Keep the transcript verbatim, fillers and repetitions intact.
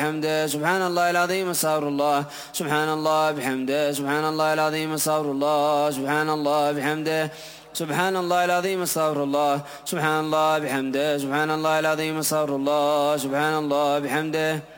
بحمده سبحان الله العظيم استغفر الله سبحان الله بحمده سبحان الله العظيم استغفر الله سبحان الله بحمده سبحان الله العظيم استغفر الله سبحان الله بحمده سبحان الله العظيم استغفر الله سبحان الله بحمده